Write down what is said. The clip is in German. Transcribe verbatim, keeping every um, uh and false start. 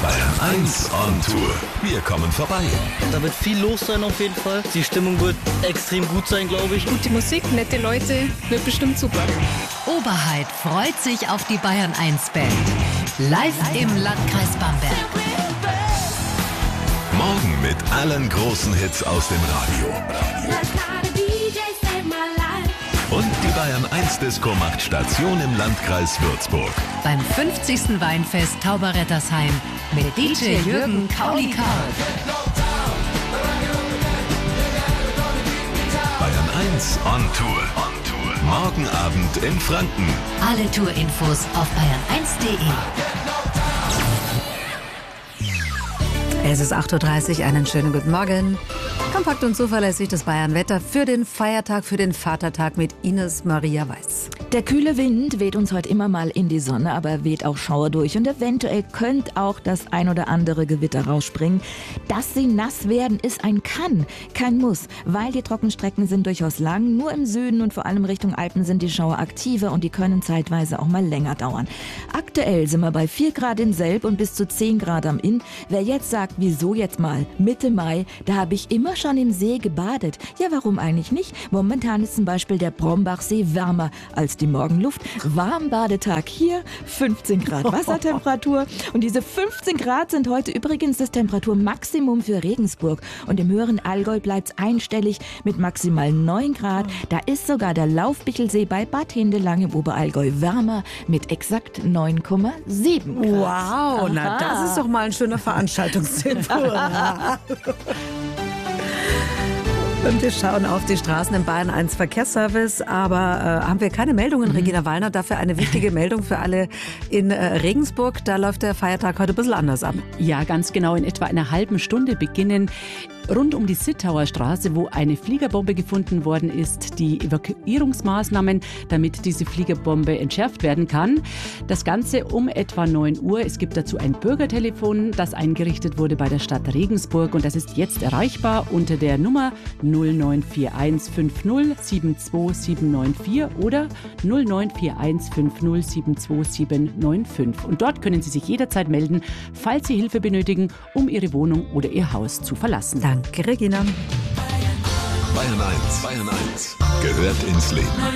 Bayern eins on Tour. Wir kommen vorbei. Da wird viel los sein auf jeden Fall. Die Stimmung wird extrem gut sein, glaube ich. Gute Musik, nette Leute, wird bestimmt super. Oberheit freut sich auf die Bayern eins Band. Live im Landkreis Bamberg. Morgen mit allen großen Hits aus dem Radio. Und die Bayern eins Disco macht Station im Landkreis Würzburg. Beim fünfzigsten Weinfest Tauberrettersheim mit D J Jürgen Kauliker. Bayern eins on Tour. On Tour. Morgen Abend in Franken. Alle Tourinfos auf bayern eins punkt de. Es ist acht Uhr dreißig, einen schönen guten Morgen. Kompakt und zuverlässig das Bayern-Wetter für den Feiertag, für den Vatertag mit Ines Maria Weiß. Der kühle Wind weht uns heute immer mal in die Sonne, aber er weht auch Schauer durch. Und eventuell könnte auch das ein oder andere Gewitter rausspringen. Dass sie nass werden, ist ein Kann, kein Muss, weil die Trockenstrecken sind durchaus lang. Nur im Süden und vor allem Richtung Alpen sind die Schauer aktiver und die können zeitweise auch mal länger dauern. Aktuell sind wir bei vier Grad in Selb und bis zu zehn Grad am Inn. Wer jetzt sagt, wieso jetzt mal Mitte Mai, da habe ich immer schon im See gebadet. Ja, warum eigentlich nicht? Momentan ist zum Beispiel der Brombachsee wärmer als die Morgenluft. Warmbadetag hier, fünfzehn Grad Wassertemperatur. Und diese fünfzehn Grad sind heute übrigens das Temperaturmaximum für Regensburg. Und im höheren Allgäu bleibt es einstellig mit maximal neun Grad. Da ist sogar der Laufbichelsee bei Bad Hindelang im Oberallgäu wärmer mit exakt neun Komma sieben Grad. Wow, Aha. na das ist doch mal ein schöner Veranstaltungstipp. Und wir schauen auf die Straßen im Bayern eins Verkehrsservice, aber äh, haben wir keine Meldungen, mhm. Regina Wallner, dafür eine wichtige Meldung für alle in äh, Regensburg. Da läuft der Feiertag heute ein bisschen anders ab. Ja, ganz genau. In etwa einer halben Stunde beginnen rund um die Sittauer Straße, wo eine Fliegerbombe gefunden worden ist, die Evakuierungsmaßnahmen, damit diese Fliegerbombe entschärft werden kann. Das Ganze um etwa neun Uhr. Es gibt dazu ein Bürgertelefon, das eingerichtet wurde bei der Stadt Regensburg und das ist jetzt erreichbar unter der Nummer null neun vier eins fünf null sieben zwei sieben neun vier oder null neun vier eins fünf null sieben zwei sieben neun fünf. Und dort können Sie sich jederzeit melden, falls Sie Hilfe benötigen, um Ihre Wohnung oder Ihr Haus zu verlassen. Danke, Regina. Bayern eins, Bayern eins gehört ins Leben.